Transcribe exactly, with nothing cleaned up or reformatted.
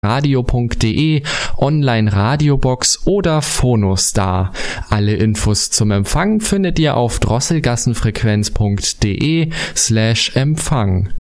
radio punkt de, Online-Radiobox oder Phonostar. Alle Infos zum Empfang findet ihr auf drosselgassenfrequenz punkt de slash Empfang.